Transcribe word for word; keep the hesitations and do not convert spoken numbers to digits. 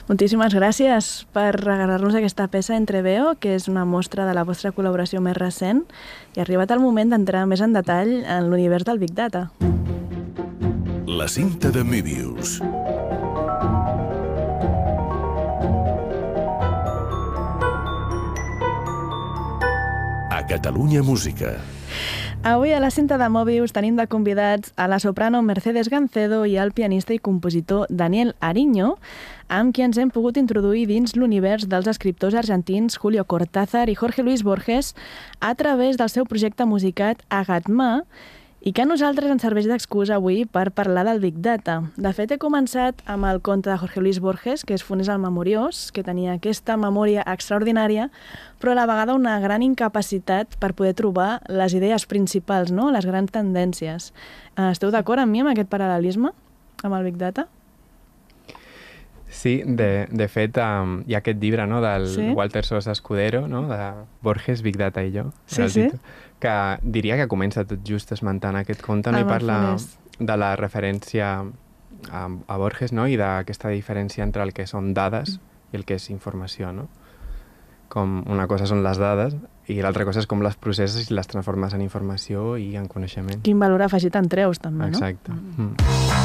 Moltíssimes gràcies per regalar-nos aquesta peça Entreveo, que és una mostra de la vostra col·laboració més recent, i ha arribat el moment d'entrar més en detall en l'univers del Big Data. La cinta de Möbius. A Catalunya Música. Avui a la cinta de Möbius tenim de convidats a la soprano Mercedes Gancedo i al pianista i compositor Daniel Ariño, amb qui ens hem pogut introduir dins l'univers dels escriptors argentins Julio Cortázar i Jorge Luis Borges a través del seu projecte musicat Agatma, i que a nosaltres ens serveix d'excusa avui per parlar del Big Data. De fet, he començat amb el conte de Jorge Luis Borges, que és Funes el Memoriós, que tenia aquesta memòria extraordinària, però a la vegada una gran incapacitat per poder trobar les idees principals, no? Les grans tendències. Esteu d'acord amb mi amb aquest paral·lelisme, amb el Big Data? Sí, de, de fet, um, hi ha aquest llibre, no?, del sí? Walter Sosa Escudero, no?, de Borges, Big Data i jo, sí, sí. que diria que comença tot just esmentant aquest conte, no? I parla de la referència a, a Borges, no?, i d'aquesta diferència entre el que són dades i el que és informació, no? Com una cosa són les dades i l'altra cosa és com les processes i les transformes en informació i en coneixement. Quin valor afegit en treus, també, no? Exacte. Mm.